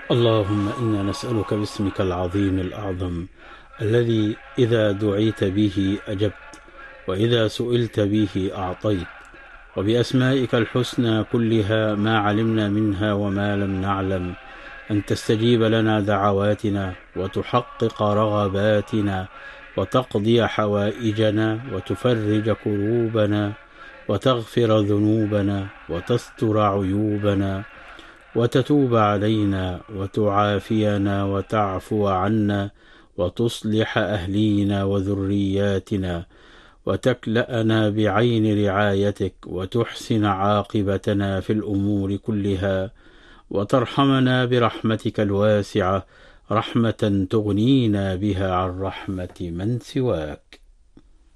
اللهم إنا نسألك باسمك العظيم الأعظم الذي إذا دعيت به أجبت، وإذا سئلت به أعطيت، وبأسمائك الحسنى كلها ما علمنا منها وما لم نعلم، أن تستجيب لنا دعواتنا وتحقق رغباتنا وتقضي حوائجنا وتفرج كروبنا وتغفر ذنوبنا وتستر عيوبنا وتتوب علينا وتعافينا وتعفو عنا وتصلح أهلينا وذرياتنا وتكلأنا بعين رعايتك وتحسن عاقبتنا في الأمور كلها، وترحمنا برحمتك الواسعة رحمة تغنينا بها عن رحمة من سواك.